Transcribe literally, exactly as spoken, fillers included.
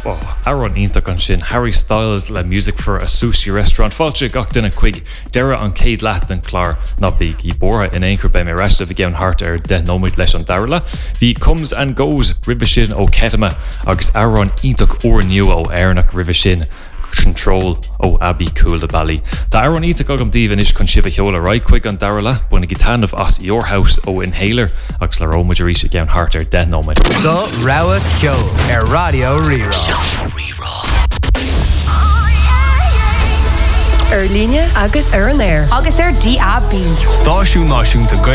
Oh, Aaron ítach an sin Harry Styles le music for a sushi restaurant fáilte gach duna chuig deire an céad leat an chlár ná big í bóra in éoncur be mé reiste bhí gan hart ar de nóid leis an dairla. Bhí Comes and Goes ribbe sin ó Ketama agus Aaron ítach orniu ó airnach ribbe sin Control ó Abbey Cool de Bally. Tá Aaron ítach agam díobh is chun sibh cheola right chuig an dairla buna gitanmh as Your House ó Inhaler agus le róid a ríise gan hart ar de nóid. Do Rawa Kyo ar Radio Rerá. Ar líne agus ar an air agus ar D A B. Stáisiún náisiúnta